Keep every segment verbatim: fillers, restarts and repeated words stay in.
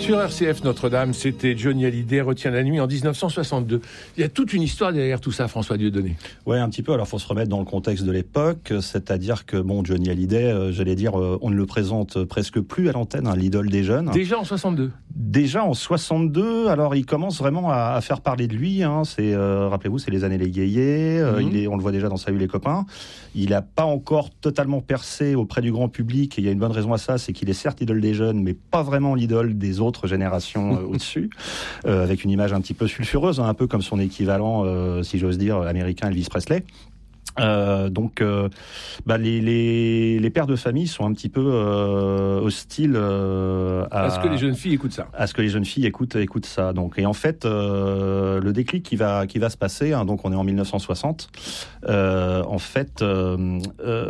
Sur R C F Notre-Dame, c'était Johnny Hallyday, Retiens la nuit en dix-neuf cent soixante-deux. Il y a toute une histoire derrière tout ça, François Dieudonné. Ouais, un petit peu. Alors, faut se remettre dans le contexte de l'époque, c'est-à-dire que bon, Johnny Hallyday, euh, j'allais dire, euh, on ne le présente presque plus à l'antenne, hein, l'idole des jeunes. Déjà en soixante-deux. Déjà en soixante-deux. Alors, il commence vraiment à, à faire parler de lui. Hein, c'est, euh, rappelez-vous, c'est les années les Guéillés. Euh, mmh. Il est, on le voit déjà dans Salut les copains. Il n'a pas encore totalement percé auprès du grand public. Et il y a une bonne raison à ça, c'est qu'il est certes l'idole des jeunes, mais pas vraiment l'idole des autres générations euh, au-dessus, euh, avec une image un petit peu sulfureuse, hein, un peu comme son équivalent, euh, si j'ose dire, américain, Elvis Presley. Euh, donc, euh, bah, les, les, les pères de famille sont un petit peu euh, hostiles euh, à, à ce que les jeunes filles écoutent ça. À ce que les jeunes filles écoutent, écoutent ça. Donc, et en fait, euh, le déclic qui va, qui va se passer, hein, donc on est en dix-neuf cent soixante, euh, en fait, euh,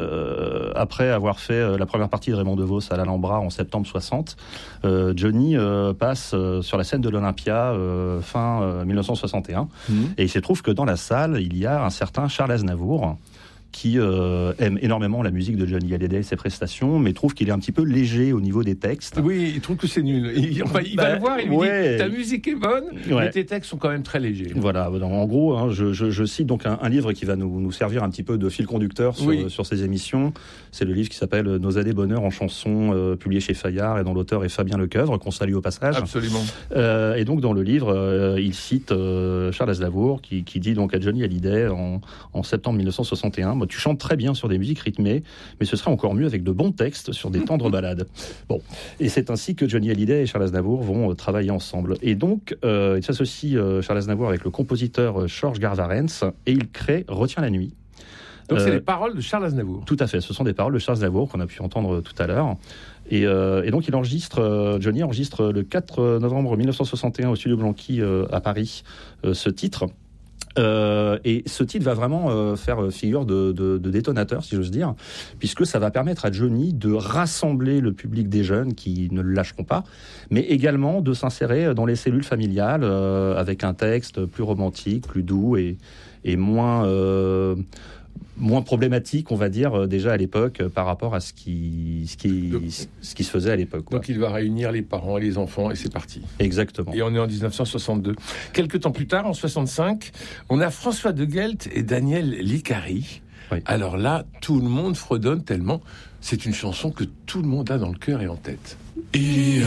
euh, après avoir fait la première partie de Raymond DeVos à l'Alhambra en septembre soixante, euh, Johnny euh, passe euh, sur la scène de l'Olympia euh, fin euh, dix-neuf cent soixante et un, mmh. et il se trouve que dans la salle, il y a un certain Charles Aznavour, qui euh, aime énormément la musique de Johnny Hallyday et ses prestations, mais trouve qu'il est un petit peu léger au niveau des textes. Oui, il trouve que c'est nul. Il, enfin, il bah, va le voir, il lui ouais. dit « ta musique est bonne, ouais. mais tes textes sont quand même très légers ». Voilà, en gros, hein, je, je, je cite donc un, un livre qui va nous, nous servir un petit peu de fil conducteur sur, oui. sur ces émissions. C'est le livre qui s'appelle « Nos années bonheur en chansons euh, », publié chez Fayard, et dont l'auteur est Fabien Lecoeuvre, qu'on salue au passage. Absolument. Euh, et donc, dans le livre, euh, il cite euh, Charles Aznavour, qui, qui dit donc à Johnny Hallyday en, en septembre dix-neuf cent soixante et un « Tu chantes très bien sur des musiques rythmées, mais ce serait encore mieux avec de bons textes sur des tendres balades. » Bon, et c'est ainsi que Johnny Hallyday et Charles Aznavour vont euh, travailler ensemble. Et donc, euh, il s'associe euh, Charles Aznavour avec le compositeur euh, Georges Garvarentz, et il crée Retiens la nuit. Donc euh, c'est les paroles de Charles Aznavour. Tout à fait, ce sont des paroles de Charles Aznavour qu'on a pu entendre tout à l'heure. Et, euh, et donc il enregistre, euh, Johnny enregistre le quatre novembre dix-neuf cent soixante et un au studio Blanqui euh, à Paris euh, ce titre. Euh, et ce titre va vraiment euh, faire figure de, de, de détonateur, si j'ose dire, puisque ça va permettre à Johnny de rassembler le public des jeunes qui ne le lâcheront pas, mais également de s'insérer dans les cellules familiales euh, avec un texte plus romantique, plus doux et, et moins... Euh, moins problématique, on va dire, déjà à l'époque, par rapport à ce qui, ce qui, donc, ce qui se faisait à l'époque. Quoi. Donc il va réunir les parents et les enfants, et c'est parti. Exactement. Et on est en dix-neuf cent soixante-deux. Quelques temps plus tard, en soixante-cinq, on a François de Guelt et Daniel Licari. Oui. Alors là, tout le monde fredonne tellement. C'est une chanson que tout le monde a dans le cœur et en tête. Il y a